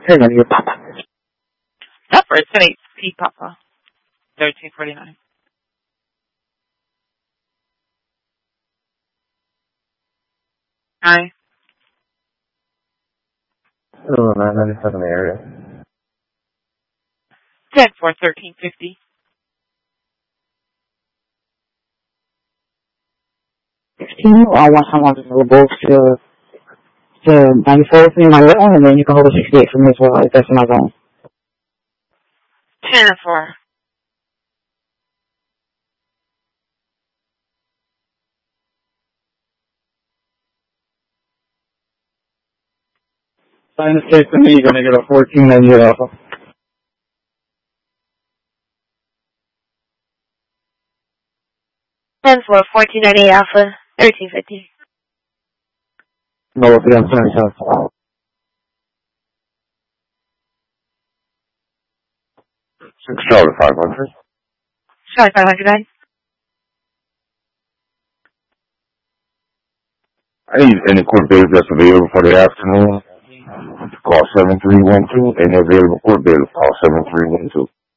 Hang on, your Papa. Pepper, it's an 8P Papa. 1349. Hi. 997 area. 10 for 1350. Can you want someone available to 94 with me in my zone, and then you can hold a 68 for me as well, if that's in my zone. 10 for. Sign the state to me, you're going to get a 1490 alpha. 10 for 1490 Alpha, 1350. No, if I'm 77. 6 Charlotte 500. Sorry, 500. I need any court bailiff that's available for the afternoon. Call 7312. Any available court bailiff, call 7312.